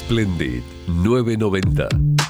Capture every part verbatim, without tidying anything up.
Splendid nueve noventa.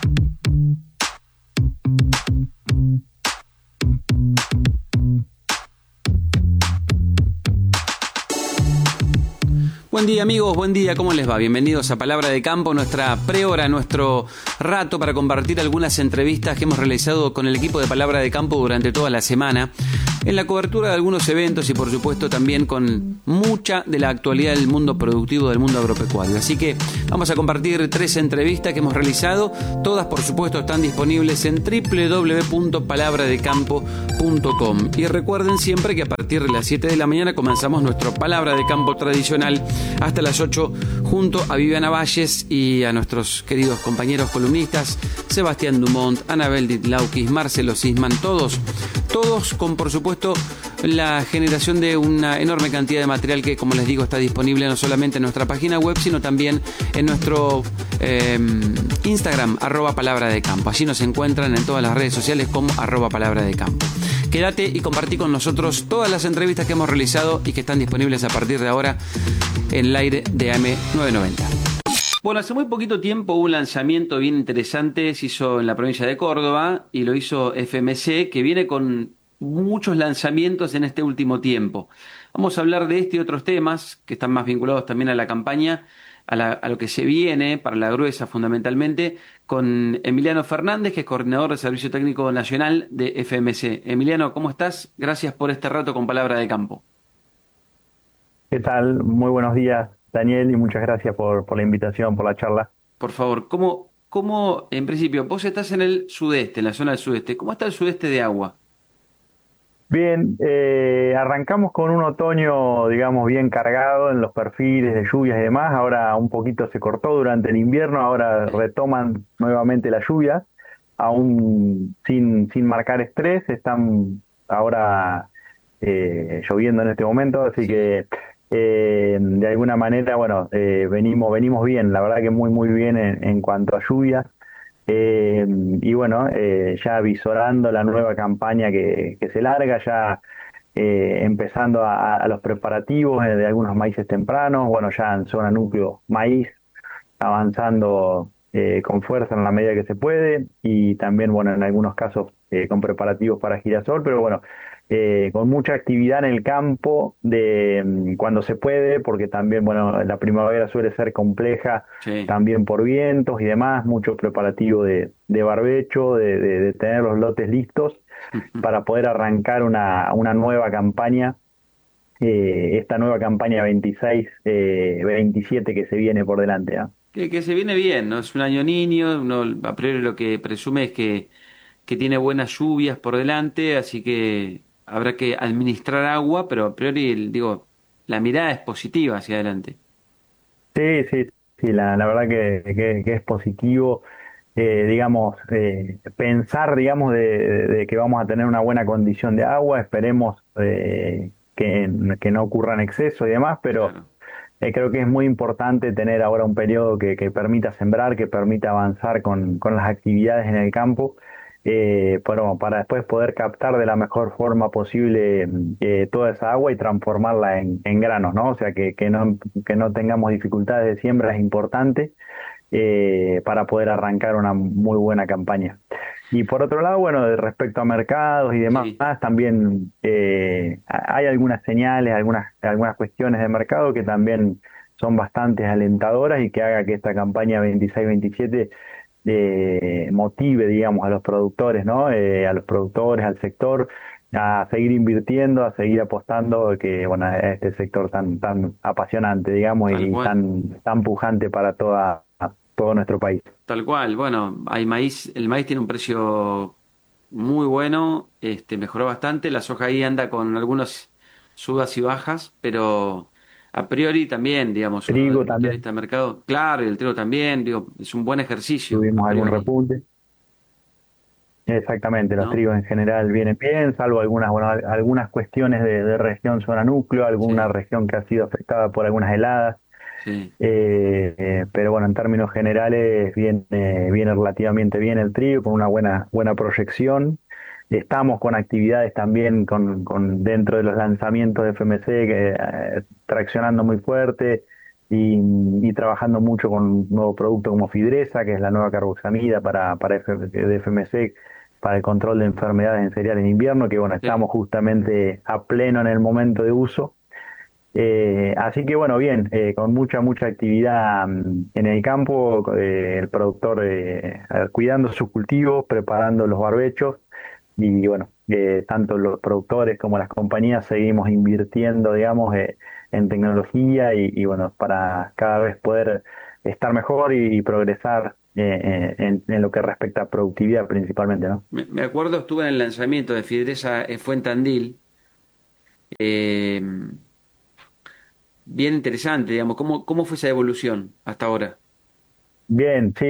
Buen día amigos, buen día, ¿cómo les va? Bienvenidos a Palabra de Campo, nuestra prehora, nuestro rato para compartir algunas entrevistas que hemos realizado con el equipo de Palabra de Campo durante toda la semana, en la cobertura de algunos eventos y por supuesto también con mucha de la actualidad del mundo productivo, del mundo agropecuario. Así que vamos a compartir tres entrevistas que hemos realizado, todas por supuesto están disponibles en doble u doble u doble u punto palabra de campo punto com. Y recuerden siempre que a partir de las siete de la mañana comenzamos nuestro Palabra de Campo tradicional hasta las ocho junto a Viviana Valles y a nuestros queridos compañeros columnistas Sebastián Dumont, Anabel Ditlaukis, Marcelo Sisman, todos, todos con por supuesto la generación de una enorme cantidad de material que, como les digo, está disponible no solamente en nuestra página web, sino también en nuestro eh, Instagram, arroba Palabra de Campo. Allí nos encuentran en todas las redes sociales como arroba Palabra de Campo. Quédate y compartí con nosotros todas las entrevistas que hemos realizado y que están disponibles a partir de ahora en el aire de A M novecientos noventa. Bueno, hace muy poquito tiempo hubo un lanzamiento bien interesante, se hizo en la provincia de Córdoba y lo hizo F M C, que viene con muchos lanzamientos en este último tiempo. Vamos a hablar de este y otros temas que están más vinculados también a la campaña, a, la, a lo que se viene para la gruesa fundamentalmente, con Emiliano Fernández, que es coordinador de Servicio Técnico Nacional de F M C. Emiliano, ¿cómo estás? Gracias por este rato con Palabra de Campo. ¿Qué tal? Muy buenos días, Daniel, y muchas gracias por, por la invitación, por la charla. Por favor, ¿cómo, cómo, en principio, vos estás en el sudeste, en la zona del sudeste, ¿cómo está el sudeste de agua? Bien, eh, arrancamos con un otoño, digamos, bien cargado en los perfiles de lluvias y demás. Ahora un poquito se cortó durante el invierno, ahora retoman nuevamente las lluvias, aún sin, sin marcar estrés, están ahora eh, lloviendo en este momento, así que eh, de alguna manera, bueno, eh, venimos, venimos bien, la verdad que muy, muy bien en, en cuanto a lluvias. Eh, y bueno, eh, ya visorando la nueva campaña que, que se larga, ya eh, empezando a, a los preparativos de, de algunos maíces tempranos, bueno, ya en zona núcleo maíz, avanzando eh, con fuerza en la medida que se puede, y también, bueno, en algunos casos eh, con preparativos para girasol, pero bueno, eh, con mucha actividad en el campo de mm, cuando se puede, porque también, bueno, la primavera suele ser compleja, Sí. también por vientos y demás, mucho preparativo de, de barbecho, de, de, de tener los lotes listos para poder arrancar una, una nueva campaña, eh, esta nueva campaña veintiséis veintisiete que se viene por delante, ¿no? Que, que se viene bien, ¿no? Es un año niño, uno a priori lo que presume es que, que tiene buenas lluvias por delante, así que habrá que administrar agua, pero a priori, el- digo, la mirada es positiva hacia adelante. Sí, sí, sí, la, la verdad que, que, que es positivo, eh, digamos, eh, pensar, digamos, de, de que vamos a tener una buena condición de agua, esperemos eh, que, que no ocurra en exceso y demás, pero Claro. eh, creo que es muy importante tener ahora un periodo que, que permita sembrar, que permita avanzar con, con las actividades en el campo, eh, pero para después poder captar de la mejor forma posible eh, toda esa agua y transformarla en, en granos, ¿no? O sea, que, que no, que no tengamos dificultades de siembra es importante eh, para poder arrancar una muy buena campaña. Y por otro lado, bueno, de respecto a mercados y demás, Sí. también eh, hay algunas señales, algunas, algunas cuestiones de mercado que también son bastante alentadoras y que haga que esta campaña veintiséis veintisiete eh, motive, digamos, a los productores, ¿no? Eh, a los productores, al sector, a seguir invirtiendo, a seguir apostando, que, bueno, a este sector tan, tan apasionante, digamos, Tal y cual. tan, tan pujante para toda, todo nuestro país. Tal cual, bueno, hay maíz, el maíz tiene un precio muy bueno, este, mejoró bastante, la soja ahí anda con algunas subidas y bajas, pero a priori también, digamos, uno desde Trigo el punto de también vista del mercado, claro, y el trigo también, digo, es un buen ejercicio a tuvimos algún priori, repunte. Exactamente, los ¿no? trigos en general vienen bien, salvo algunas, bueno, al- algunas cuestiones de, de región zona núcleo, alguna Sí, región que ha sido afectada por algunas heladas, sí, eh, eh, pero bueno, en términos generales viene, viene relativamente bien el trigo, con una buena, buena proyección. Estamos con actividades también con, con dentro de los lanzamientos de F M C, que, eh, traccionando muy fuerte y, y trabajando mucho con un nuevo producto como Fidresa, que es la nueva carboxamida para, para F- de F M C, para el control de enfermedades en cereal en invierno, que bueno, Sí. estamos justamente a pleno en el momento de uso. Eh, así que bueno, bien, eh, con mucha, mucha actividad mm, en el campo, eh, el productor eh, cuidando sus cultivos, preparando los barbechos y bueno, eh, tanto los productores como las compañías seguimos invirtiendo, digamos, eh, en tecnología y, y bueno, para cada vez poder estar mejor y, y progresar eh, eh, en, en lo que respecta a productividad principalmente, ¿no? Me, me acuerdo, estuve en el lanzamiento de Fidresa, eh, fue en Tandil. eh, Bien interesante, digamos. ¿Cómo, cómo fue esa evolución hasta ahora? Bien, sí,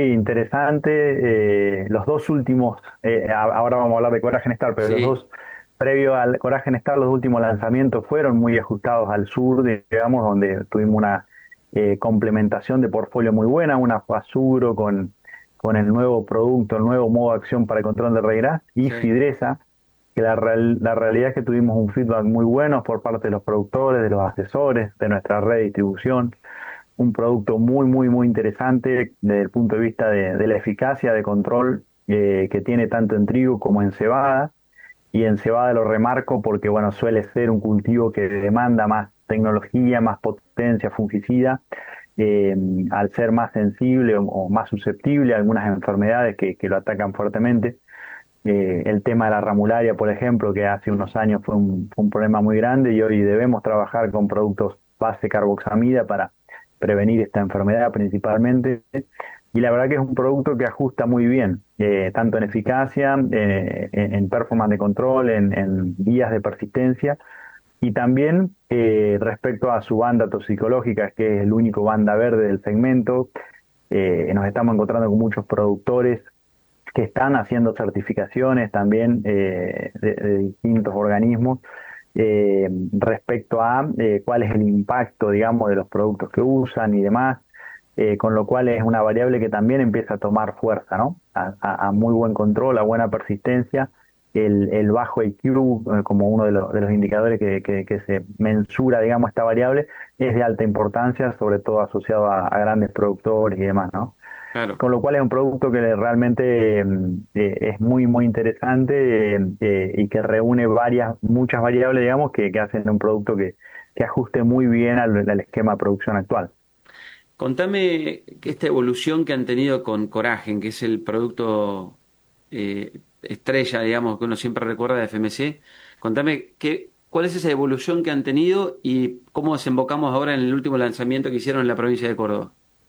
interesante. Eh, los dos últimos, eh, a- ahora vamos a hablar de Coraje Star, pero los Sí, dos, previo al Coraje Star, los últimos lanzamientos fueron muy ajustados al sur, digamos, donde tuvimos una eh, complementación de portfolio muy buena, una Fazuro con, con el nuevo producto, el nuevo modo de acción para el control de regras y sí. Fidresa, que la, real- la realidad es que tuvimos un feedback muy bueno por parte de los productores, de los asesores, de nuestra red de distribución, un producto muy, muy, muy interesante desde el punto de vista de, de la eficacia de control eh, que tiene tanto en trigo como en cebada. Y en cebada lo remarco porque, bueno, suele ser un cultivo que demanda más tecnología, más potencia fungicida, eh, al ser más sensible o, o más susceptible a algunas enfermedades que, que lo atacan fuertemente. Eh, el tema de la ramularia, por ejemplo, que hace unos años fue un, fue un problema muy grande y hoy debemos trabajar con productos base carboxamida para prevenir esta enfermedad principalmente. Y la verdad que es un producto que ajusta muy bien, eh, tanto en eficacia, eh, en, en performance de control, en, en días de persistencia y también eh, respecto a su banda toxicológica, que es el único banda verde del segmento. Eh, nos estamos encontrando con muchos productores que están haciendo certificaciones también eh, de, de distintos organismos eh, respecto a eh, cuál es el impacto, digamos, de los productos que usan y demás, eh, con lo cual es una variable que también empieza a tomar fuerza, ¿no? A, a- a muy buen control, a buena persistencia. El, el bajo I Q, eh, como uno de, los de los indicadores que, que- que se mensura, digamos, esta variable, es de alta importancia, sobre todo asociado a, a grandes productores y demás, ¿no? Claro. Con lo cual es un producto que realmente eh, eh, es muy, muy interesante eh, eh, y que reúne varias, muchas variables, digamos, que, que hacen un producto que, que ajuste muy bien al, al esquema de producción actual. Contame que esta evolución que han tenido con Coragen, que es el producto eh, estrella, digamos, que uno siempre recuerda de F M C. Contame qué, cuál es esa evolución que han tenido y cómo desembocamos ahora en el último lanzamiento que hicieron en la provincia de Córdoba.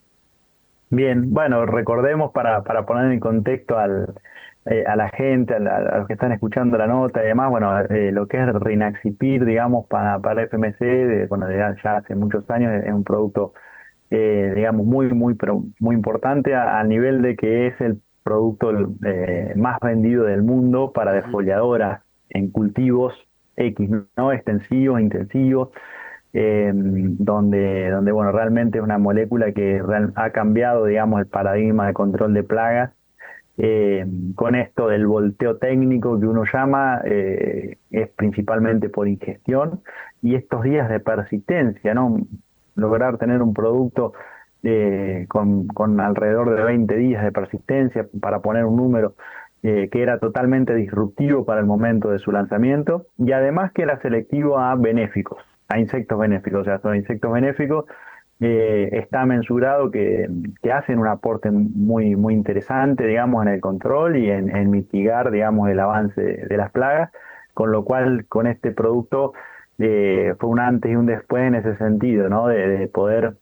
Bien, bueno, recordemos para, para poner en contexto al, eh, a la gente, a, la- a los que están escuchando la nota y demás, bueno, eh, lo que es Rynaxypyr, digamos, para, para F M C, de, bueno, de ya ya hace muchos años, es un producto eh, digamos, muy, muy, pero muy importante a, a nivel de que es el producto eh, más vendido del mundo para Ujú. defoliadoras en cultivos X, ¿no? Extensivos, intensivos, eh, donde, donde, bueno, realmente es una molécula que real- ha cambiado, digamos, el paradigma de control de plagas. Eh, con esto del volteo técnico que uno llama, eh, es principalmente por ingestión y estos días de persistencia, ¿no? Lograr tener un producto eh, con, con alrededor de veinte días de persistencia, para poner un número eh, que era totalmente disruptivo para el momento de su lanzamiento y además que era selectivo a benéficos, a insectos benéficos, o sea, son insectos benéficos eh, está mensurado que, que hacen un aporte muy, muy interesante, digamos, en el control y en, en mitigar, digamos, el avance de, de las plagas, con lo cual con este producto eh, fue un antes y un después en ese sentido, ¿no? De, de poder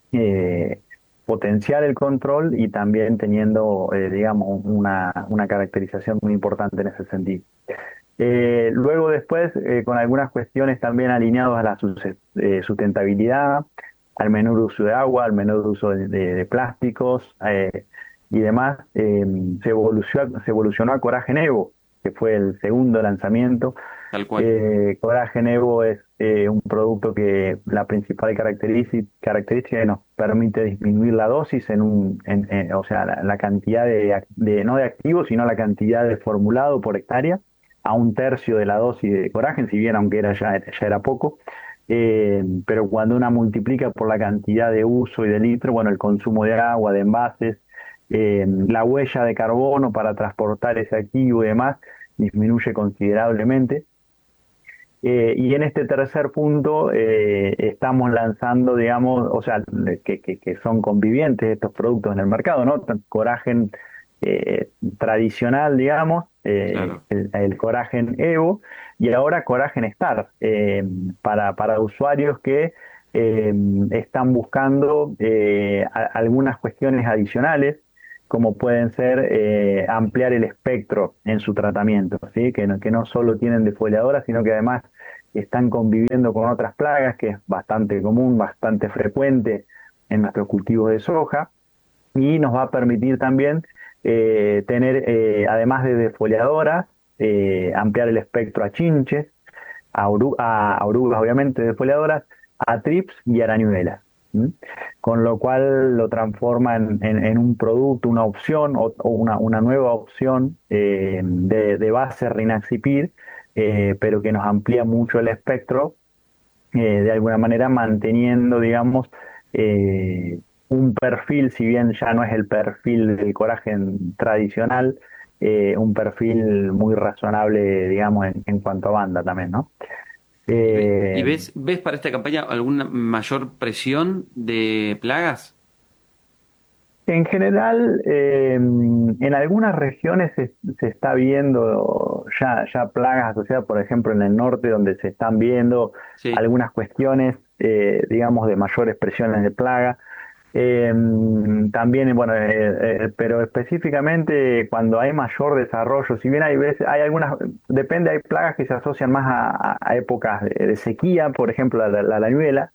eh, potenciar el control y también teniendo, eh, digamos, una, una caracterización muy importante en ese sentido. Eh, luego después, eh, con algunas cuestiones también alineadas a la sus- eh, sustentabilidad, al menor uso de agua, al menor uso de, de- de plásticos eh, y demás, eh, se evolucionó, se evolucionó a Coraje Evo, que fue el segundo lanzamiento. Tal cual. Eh, Coraje Evo es eh, un producto que la principal característica, característica que nos permite disminuir la dosis en un, en- en- o sea, la, la cantidad de, ac- de, no de activos, sino la cantidad de formulado por hectárea a un tercio de la dosis de coraje, si bien aunque era ya, ya era poco. eh, pero cuando una multiplica por la cantidad de uso y de litro, bueno, el consumo de agua, de envases, eh, la huella de carbono para transportar ese activo y demás, disminuye considerablemente. Eh, y en este tercer punto eh, estamos lanzando, digamos, o sea, que, que, que son convivientes estos productos en el mercado, ¿no? Coragen eh, tradicional, digamos, eh, Claro. el, el Coragen Evo y ahora Coragen Star, eh, para, para usuarios que eh, están buscando eh, a- algunas cuestiones adicionales, como pueden ser eh, ampliar el espectro en su tratamiento, ¿sí? Que no, que no solo tienen defoliadora, sino que además están conviviendo con otras plagas, que es bastante común, bastante frecuente en nuestros cultivos de soja, y nos va a permitir también eh, tener, eh, además de defoliadoras, eh, ampliar el espectro a chinches, a, oru- a orugas obviamente defoliadoras, a trips y arañuelas. ¿M? Con lo cual lo transforma en, en- en un producto, una opción o, o una, una nueva opción eh, de, de base Rynaxypyr, eh, pero que nos amplía mucho el espectro, eh, de alguna manera manteniendo, digamos, eh, un perfil, si bien ya no es el perfil del coragen tradicional, eh, un perfil muy razonable, digamos, en, en cuanto a banda también, ¿no? ¿Y, ve- y Eh, ves, ves para esta campaña alguna mayor presión de plagas? En general, eh, en algunas regiones se, se está viendo ya, ya plagas asociadas, por ejemplo, en el norte, donde se están viendo Sí. algunas cuestiones, eh, digamos, de mayores presiones de plaga. Eh, también, bueno, eh, eh, pero específicamente cuando hay mayor desarrollo, si bien hay veces, hay algunas, depende, hay plagas que se asocian más a, a- a épocas de, de sequía, por ejemplo, la, la, la layuela,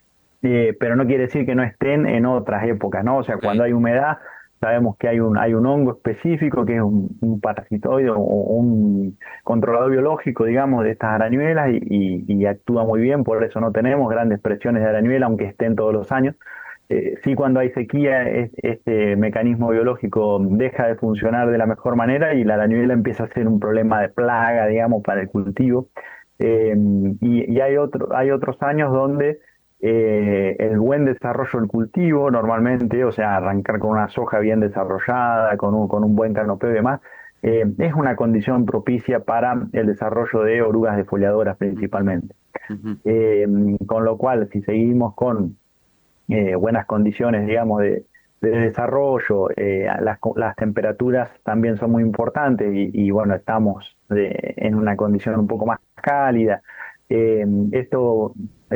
eh, pero no quiere decir que no estén en otras épocas, ¿no? O sea, Ok. cuando hay humedad, sabemos que hay un, hay un hongo específico que es un, un parasitoide o un controlador biológico, digamos, de estas arañuelas y, y- y actúa muy bien, por eso no tenemos grandes presiones de arañuela, aunque estén todos los años. Eh, sí, cuando hay sequía, es- este mecanismo biológico deja de funcionar de la mejor manera y la arañuela empieza a ser un problema de plaga, digamos, para el cultivo. Eh, y, y hay otro, hay otros años donde eh, el buen desarrollo del cultivo, normalmente, o sea, arrancar con una soja bien desarrollada, con un, con un buen canopeo y demás, eh, es una condición propicia para el desarrollo de orugas defoliadoras Ujú, principalmente. ujú. Eh, con lo cual, si seguimos con eh, buenas condiciones, digamos, de, de desarrollo, eh, las, las temperaturas también son muy importantes y, y bueno, estamos de- en una condición un poco más cálida. Eh, esto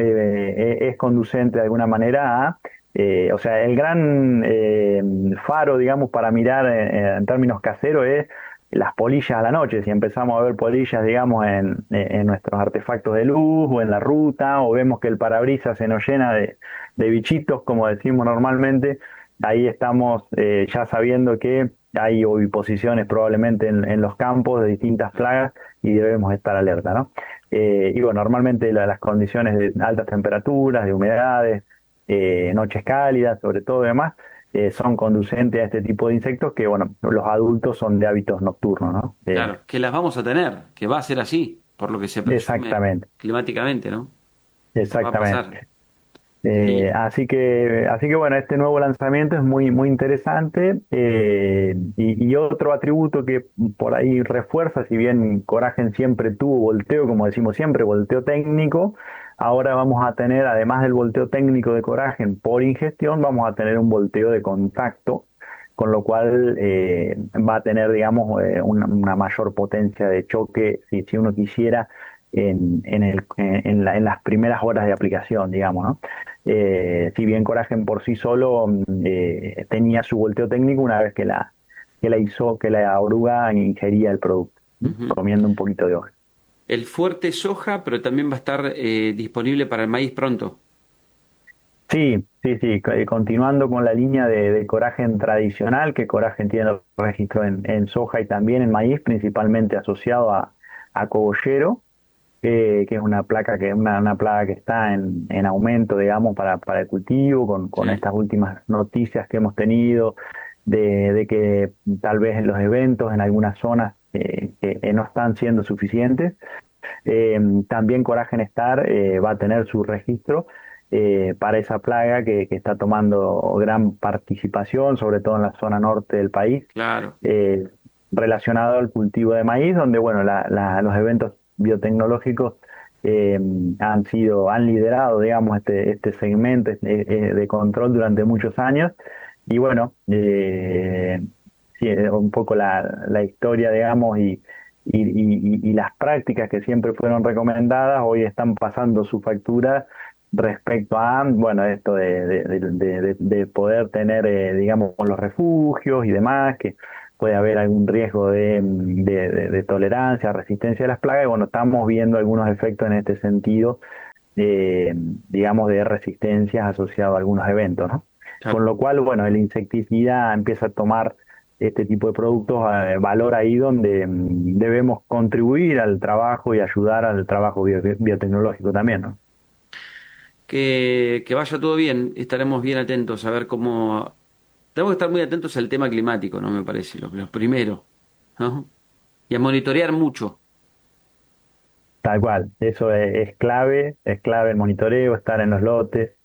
eh, es conducente de alguna manera a, eh, o sea, el gran eh, faro, digamos, para mirar en, en términos caseros es las polillas a la noche. Si empezamos a ver polillas, digamos, en, en nuestros artefactos de luz o en la ruta, o vemos que el parabrisas se nos llena de, de bichitos, como decimos normalmente, ahí estamos eh, ya sabiendo que hay oviposiciones probablemente en, en los campos de distintas plagas y debemos estar alerta, ¿no? Eh, y bueno, normalmente la- las condiciones de altas temperaturas, de humedades, eh, noches cálidas, sobre todo y demás, eh, son conducentes a este tipo de insectos que, bueno, los adultos son de hábitos nocturnos, ¿no? Eh, Claro, que las vamos a tener, que va a ser así, por lo que se presume exactamente, climáticamente, ¿no? Nos va a pasar. exactamente. Eh, Y así que, así que bueno, este nuevo lanzamiento es muy, muy interesante, eh, y, y otro atributo que por ahí refuerza, si bien Coragen siempre tuvo volteo, como decimos siempre, volteo técnico, ahora vamos a tener, además del volteo técnico de Coragen por ingestión, vamos a tener un volteo de contacto, con lo cual eh, va a tener, digamos, eh, una, una mayor potencia de choque si, si uno quisiera en, en, el, en, la- en las primeras horas de aplicación, digamos, ¿no? Eh, si bien Coragen por sí solo mm, eh, tenía su volteo técnico una vez que la, que la hizo, que la oruga ingería el producto, ¿m? ujú. Comiendo un poquito de hoja. El fuerte soja, pero también va a estar eh, disponible para el maíz pronto. Sí, sí, sí, co- eh, continuando con la línea de, de Coragen tradicional, que Coragen tiene registro en, en soja y también en maíz, principalmente asociado a, a cogollero, eh, que es una placa que una, una plaga que está en, en aumento, digamos, para, para el cultivo, con, con Sí. estas últimas noticias que hemos tenido de, de que tal vez en los eventos en algunas zonas eh, que, que no están siendo suficientes. Eh, también Coragen Star eh, va a tener su registro eh, para esa plaga que, que está tomando gran participación, sobre todo en la zona norte del país, Claro. eh, relacionado al cultivo de maíz, donde bueno, la- la- los eventos biotecnológicos eh, han sido, han liderado, digamos, este, este segmento eh, eh, de control durante muchos años. Y bueno, eh, sí, eh, un poco la, la historia, digamos, y, y, y- y las prácticas que siempre fueron recomendadas, hoy están pasando su factura respecto a, bueno, esto de, de, de, de- de poder tener, eh, digamos, los refugios y demás, que puede haber algún riesgo de, de, de- de tolerancia, resistencia a las plagas, y bueno, estamos viendo algunos efectos en este sentido, eh, digamos, de resistencias asociados a algunos eventos, ¿no? Con lo cual, bueno, el insecticida empieza a tomar este tipo de productos, eh, valor ahí donde mm, debemos contribuir al trabajo y ayudar al trabajo bio- biotecnológico también, ¿no? Que, que vaya todo bien, estaremos bien atentos a ver cómo... Tenemos que estar muy atentos al tema climático, ¿no? Me parece, lo, lo primero, ¿no? Y a monitorear mucho. Tal cual, eso es, es clave, es clave el monitoreo, estar en los lotes,